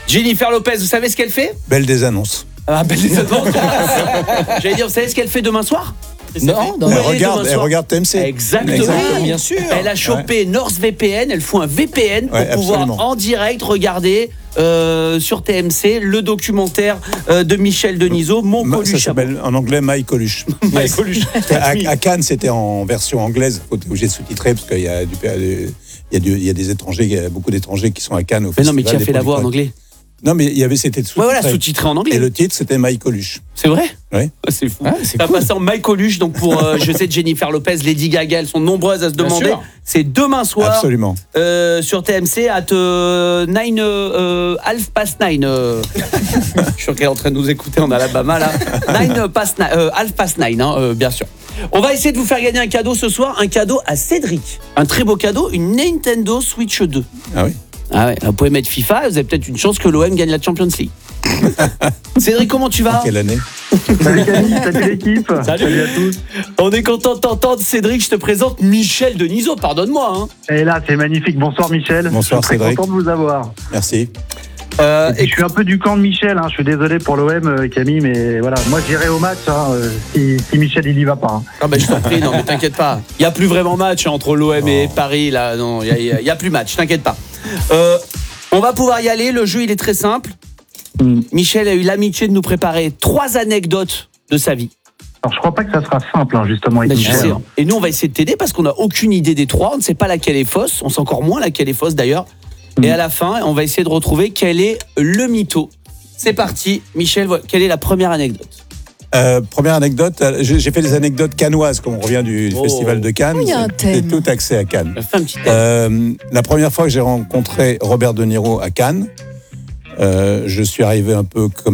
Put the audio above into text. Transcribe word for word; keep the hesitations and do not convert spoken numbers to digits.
Jennifer Lopez, vous savez ce qu'elle fait? Belle des annonces. Ah, belle des annonces. J'allais dire, vous savez ce qu'elle fait demain soir? Non, non. Elle regarde, elle regarde T M C. Exactement. Exactement. Bien sûr. Elle a chopé ouais. NordVPN, elle fout un V P N pour ouais, pouvoir en direct regarder euh, sur T M C le documentaire euh, de Michel Denisot, Mon Ma, Coluche. Ça s'appelle en anglais My Coluche. My Coluche. à, à Cannes, c'était en version anglaise, obligé de sous-titrer parce qu'il y a du, il y a du, il y a des étrangers, il y a beaucoup d'étrangers qui sont à Cannes au mais festival. Non, mais qui a fait la voix en anglais? Non, mais il y avait c'était sous-titré. Ouais, voilà, sous-titré en anglais. Et le titre, c'était My Coluche. C'est vrai? Oui. C'est fou. Ah, c'est ça cool. passe en My Coluche, donc pour, euh, je sais, Jennifer Lopez, Lady Gaga, elles sont nombreuses à se demander. C'est demain soir. Absolument. Euh, sur T M C, à euh, nine, euh, half past nine. Euh, je suis sûr qu'elle est en train de nous écouter en Alabama, là. Nine past nine, euh, half past nine, hein, euh, bien sûr. On va essayer de vous faire gagner un cadeau ce soir, un cadeau à Cédric. Un très beau cadeau, une Nintendo Switch deux. Ah oui. Ah ouais, vous pouvez mettre FIFA, vous avez peut-être une chance que l'O M gagne la Champions League. Cédric, comment tu vas? En quelle année? Salut Camille, salut l'équipe. Salut. Salut à tous. On est content de t'entendre, Cédric. Je te présente Michel Denisot, pardonne-moi. Hein. Et là, c'est magnifique. Bonsoir Michel. Bonsoir je suis très Cédric. content de vous avoir. Merci. Euh, et je suis un peu du camp de Michel. Hein. Je suis désolé pour l'O M, euh, Camille, mais voilà, moi j'irai au match hein, euh, si, si Michel il y va pas. Hein. Ah ben je t'en prie, non mais t'inquiète pas. Il y a plus vraiment match entre l'O M et Paris là. Non, il y, y a plus match. T'inquiète pas. Euh, on va pouvoir y aller. Le jeu il est très simple. Mm. Michel a eu l'amitié de nous préparer trois anecdotes de sa vie. Alors je crois pas que ça sera simple hein, justement. Ben, je sais, hein. Et nous on va essayer de t'aider parce qu'on n'a aucune idée des trois. On ne sait pas laquelle est fausse. On sait encore moins laquelle est fausse d'ailleurs. Mm. Et à la fin, on va essayer de retrouver quel est le mytho. C'est parti. Michel, quelle est la première anecdote? Euh, première anecdote, j'ai fait des anecdotes cannoises, comme on revient du oh. festival de Cannes. Il y a un thème. C'est tout accès à Cannes. Un petit thème. Euh, la première fois que j'ai rencontré Robert De Niro à Cannes, euh, je suis arrivé un peu comme